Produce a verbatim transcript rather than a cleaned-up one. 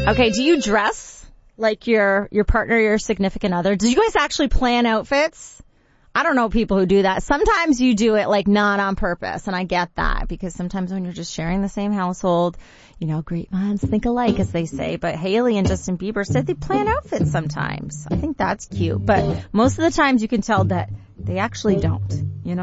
Okay, do you dress like your your partner, your significant other? Do you guys actually plan outfits? I don't know people who do that. Sometimes you do it like not on purpose, and I get that because sometimes when you're just sharing the same household, you know, great minds think alike, as they say. But Hailey and Justin Bieber said they plan outfits sometimes. I think that's cute. But most of the times you can tell that they actually don't. You know